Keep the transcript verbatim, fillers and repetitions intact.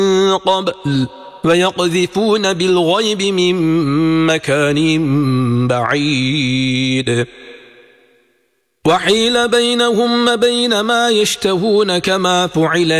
قبل ويقذفون بالغيب من مكان بعيد وحيل بينهم وبين ما يشتهون كما فعل